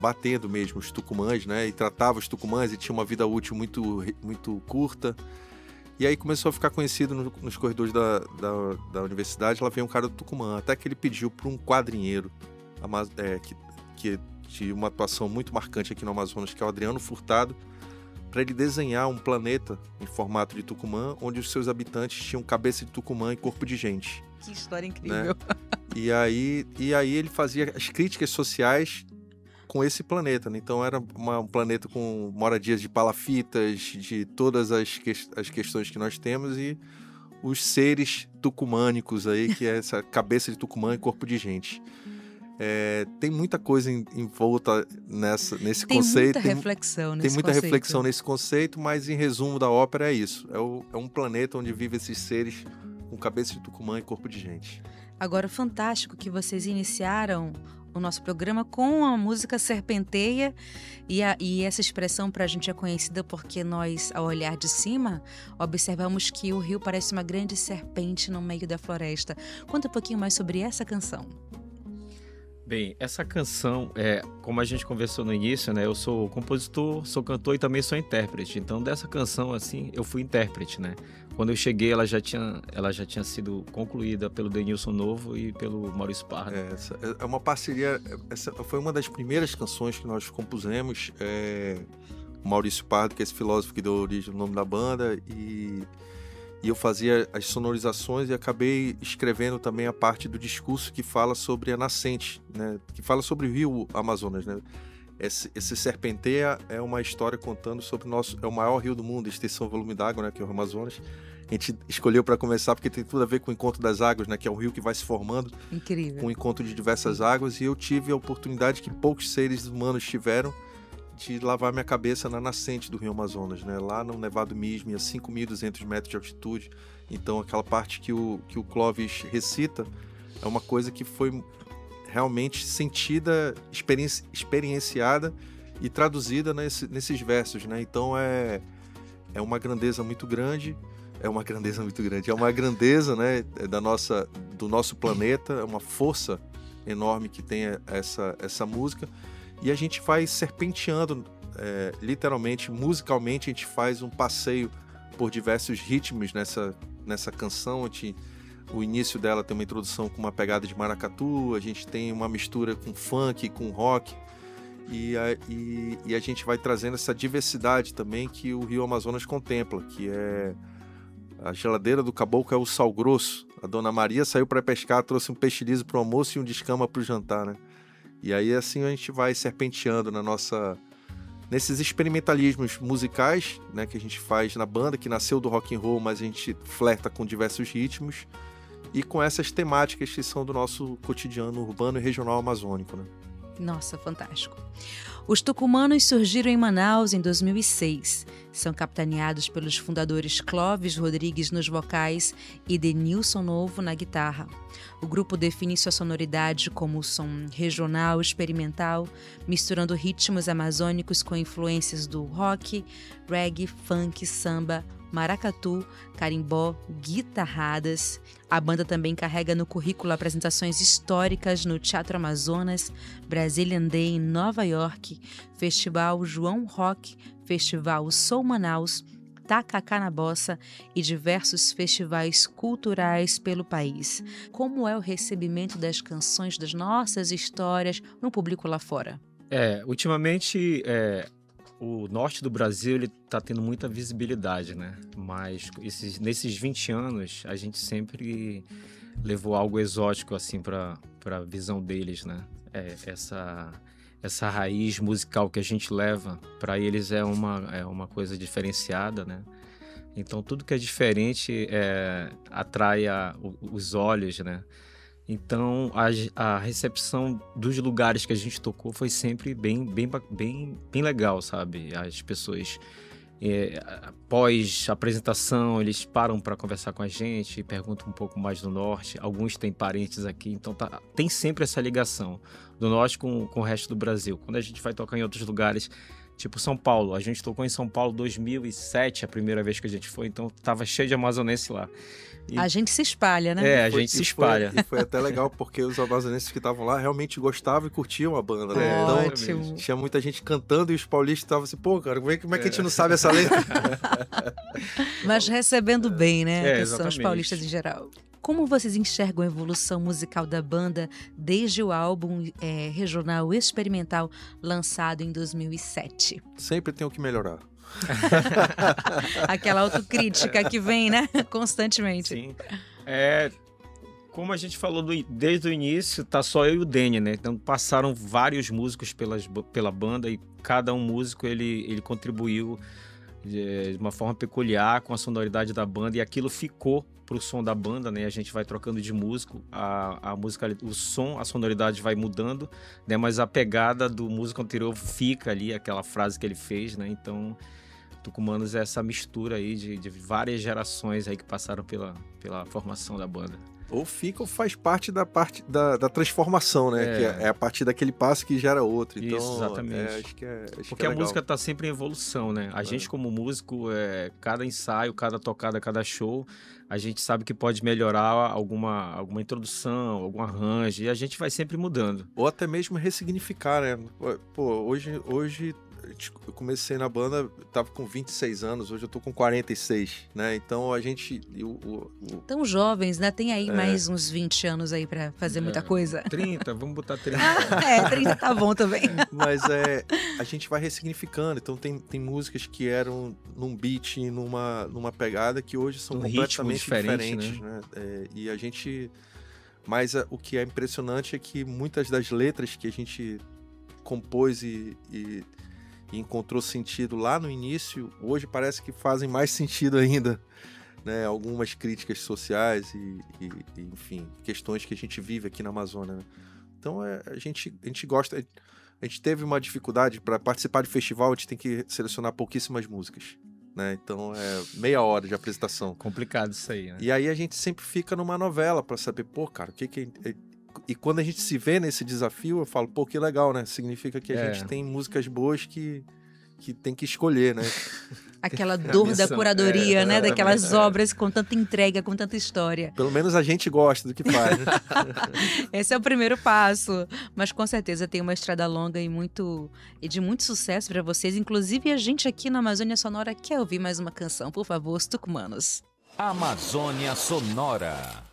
batendo mesmo os tucumãs, né? E tratava os tucumãs e tinha uma vida útil muito curta. E aí começou a ficar conhecido nos corredores da universidade. Lá veio um cara do Tucumã, até que ele pediu para um quadrinheiro que tinha uma atuação muito marcante aqui no Amazonas, que é o Adriano Furtado, para ele desenhar um planeta em formato de Tucumã, onde os seus habitantes tinham cabeça de Tucumã e corpo de gente. Que história incrível. Né? E aí ele fazia as críticas sociais com esse planeta, né? Então era um planeta com moradias de palafitas, de todas as questões que nós temos e os seres tucumânicos aí, que é essa cabeça de Tucumã e corpo de gente. Tem muita coisa em volta nesse conceito. Tem muita reflexão nesse Tem muita conceito. reflexão nesse conceito, mas em resumo da ópera é isso. É um planeta onde vivem esses seres com cabeça de Tucumã e corpo de gente. Agora, fantástico que vocês iniciaram o nosso programa com a música Serpenteia e essa expressão para a gente é conhecida porque nós, ao olhar de cima, observamos que o rio parece uma grande serpente no meio da floresta. Conta um pouquinho mais sobre essa canção. Bem, essa canção, como a gente conversou no início, né? Eu sou compositor, sou cantor e também sou intérprete. Então, dessa canção, assim, eu fui intérprete, né? Quando eu cheguei, ela já tinha sido concluída pelo Denilson Novo e pelo Maurício Pardo. É uma parceria, essa foi uma das primeiras canções que nós compusemos. O Maurício Pardo, que é esse filósofo que deu origem ao nome da banda, e eu fazia as sonorizações e acabei escrevendo também a parte do discurso que fala sobre a nascente, né? Que fala sobre o rio Amazonas, né? Esse Serpenteia é uma história contando sobre é o maior rio do mundo, extensão volume d'água, né? Que é o Amazonas. A gente escolheu para começar porque tem tudo a ver com o encontro das águas, né? Que é um rio que vai se formando. Incrível. Com o encontro de diversas águas, e eu tive a oportunidade que poucos seres humanos tiveram de lavar minha cabeça na nascente do rio Amazonas, né? Lá no Nevado Misme, a 5.200 metros de altitude. Então aquela parte que o Clóvis recita é uma coisa que foi realmente sentida, experienciada e traduzida nesses versos, né? Então é uma grandeza muito grande. É uma grandeza, né? Do nosso planeta, é uma força enorme que tem essa música. E a gente vai serpenteando, literalmente, musicalmente, a gente faz um passeio por diversos ritmos nessa canção. O início dela tem uma introdução com uma pegada de maracatu, a gente tem uma mistura com funk, com rock, e a gente vai trazendo essa diversidade também que o Rio Amazonas contempla, que é a geladeira do caboclo é o sal grosso. A Dona Maria saiu para pescar, trouxe um peixe liso para o almoço e um descama para o jantar, né? E aí assim a gente vai serpenteando nesses experimentalismos musicais, né, que a gente faz na banda, que nasceu do rock and roll, mas a gente flerta com diversos ritmos e com essas temáticas que são do nosso cotidiano urbano e regional amazônico, né? Nossa, fantástico. Os tucumanos surgiram em Manaus em 2006. São capitaneados pelos fundadores Clóvis Rodrigues nos vocais e Denilson Novo na guitarra. O grupo define sua sonoridade como som regional experimental, misturando ritmos amazônicos com influências do rock, reggae, funk, samba, maracatu, carimbó, guitarradas. A banda também carrega no currículo apresentações históricas no Teatro Amazonas, Brazilian Day em Nova York, Festival João Rock, Festival Soul Manaus, Tacacá na Bossa e diversos festivais culturais pelo país. Como é o recebimento das canções, das nossas histórias no público lá fora? Ultimamente o norte do Brasil está tendo muita visibilidade, né? Mas nesses 20 anos a gente sempre levou algo exótico assim para a visão deles, né? Essa raiz musical que a gente leva para eles é uma coisa diferenciada, né? Então tudo que é diferente atrai os olhos, né? Então a recepção dos lugares que a gente tocou foi sempre bem legal, sabe? As pessoas após a apresentação eles param para conversar com a gente, perguntam um pouco mais do norte. Alguns têm parentes aqui, então tem sempre essa ligação do norte com o resto do Brasil. Quando a gente vai tocar em outros lugares, Tipo São Paulo, a gente tocou em São Paulo em 2007, a primeira vez que a gente foi, então tava cheio de amazonense lá. E a gente se espalha, né? A gente se espalha. E foi até legal, porque os amazonenses que estavam lá realmente gostavam e curtiam a banda, né? Então, ótimo. Tinha muita gente cantando e os paulistas estavam assim, pô, cara, como é que a gente não sabe essa letra? Mas recebendo bem, né? Que são os exatamente. paulistas em geral. Como vocês enxergam a evolução musical da banda desde o álbum regional experimental lançado em 2007? Sempre tem o que melhorar. Aquela autocrítica que vem, né? Constantemente. Sim. Como a gente falou desde o início, tá só eu e o Deni, né? Então passaram vários músicos pela banda e cada um músico ele contribuiu de uma forma peculiar com a sonoridade da banda e aquilo ficou pro som da banda, né? A gente vai trocando de músico, a música, o som, a sonoridade vai mudando, né? Mas a pegada do músico anterior fica ali, aquela frase que ele fez, né? Então, Tucumanos é essa mistura aí de várias gerações aí que passaram pela formação da banda. Ou fica ou faz parte da transformação, né? Que é a partir daquele passo que gera outro. Então, isso, exatamente. Acho que é Porque a legal. música tá sempre em evolução, né? A gente como músico, cada ensaio, cada tocada, cada show, a gente sabe que pode melhorar alguma introdução, algum arranjo, e a gente vai sempre mudando. Ou até mesmo ressignificar, né? Pô, hoje eu comecei na banda, tava com 26 anos, hoje eu tô com 46, né? Então a gente... Tão jovens, né? Tem aí mais uns 20 anos aí pra fazer muita coisa. 30, vamos botar 30. 30 tá bom também. Mas a gente vai ressignificando, então tem músicas que eram num beat, numa pegada que hoje são completamente diferentes, né? E a gente... Mas o que é impressionante é que muitas das letras que a gente compôs e encontrou sentido lá no início, hoje parece que fazem mais sentido ainda, né? Algumas críticas sociais e enfim, questões que a gente vive aqui na Amazônia, né? Então a gente gosta, a gente teve uma dificuldade para participar de festival, a gente tem que selecionar pouquíssimas músicas, né? Então meia hora de apresentação. Complicado isso aí, né? E aí a gente sempre fica numa novela para saber, pô, cara, o que E quando a gente se vê nesse desafio, eu falo, pô, que legal, né? Significa que a gente tem músicas boas que tem que escolher, né? Aquela dor da curadoria, né? Daquelas obras com tanta entrega, com tanta história. Pelo menos a gente gosta do que faz, né? Esse é o primeiro passo. Mas com certeza tem uma estrada longa e de muito sucesso para vocês. Inclusive a gente aqui na Amazônia Sonora quer ouvir mais uma canção. Por favor, os tucumanos. Amazônia Sonora.